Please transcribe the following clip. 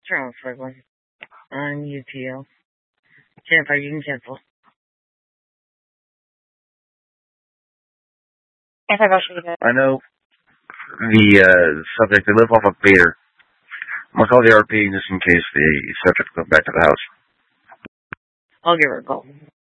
Charles Frigley on UTL. Jennifer, you can cancel. I know the subject. They live off of Bader. I'm gonna call the RP just in case the subject goes back to the house. I'll give her a call.